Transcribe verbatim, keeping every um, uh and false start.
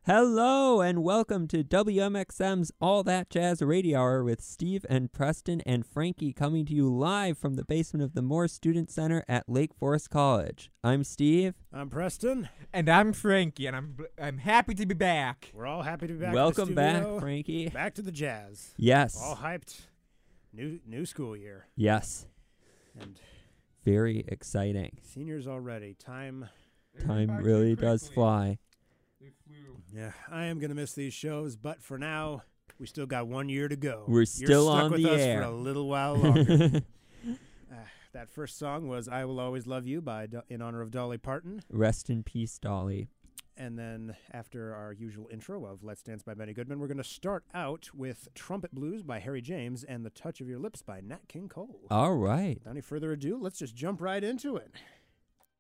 Hello and welcome to W M X M's All That Jazz Radio Hour with Steve and Preston and Frankie coming to you live from the basement of the Moore Student Center at Lake Forest College. I'm Steve. I'm Preston. And I'm Frankie, and I'm I'm happy to be back. We're all happy to be back. Welcome to the studio. back, Frankie. Back to the jazz. Yes. All hyped. New new school year. Yes. And very exciting. Seniors already. Time. Time really does fly. Yeah, I am going to miss these shows, but for now, we still got one year to go. We're still You're stuck on with the us air. for a little while longer. uh, that first song was I Will Always Love You by Do- in honor of Dolly Parton. Rest in peace, Dolly. And then after our usual intro of Let's Dance by Benny Goodman, we're going to start out with Trumpet Blues by Harry James and The Touch of Your Lips by Nat King Cole. All right. Without any further ado, let's just jump right into it.